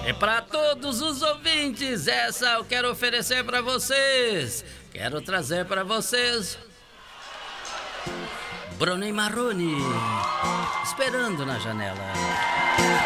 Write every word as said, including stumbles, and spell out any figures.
E para todos os ouvintes, essa eu quero oferecer para vocês. Quero trazer para vocês Bruno e Marrone, Esperando na Janela.